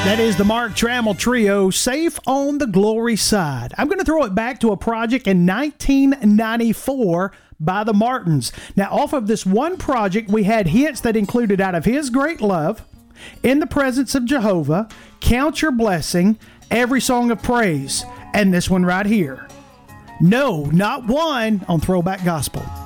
That is the Mark Trammell Trio, Safe on the Glory Side. I'm going to throw it back to a project in 1994 by the Martins. Now, off of this one project, we had hits that included Out of His Great Love, In the Presence of Jehovah, Count Your Blessing, Every Song of Praise, and this one right here. No, not one on Throwback Gospel.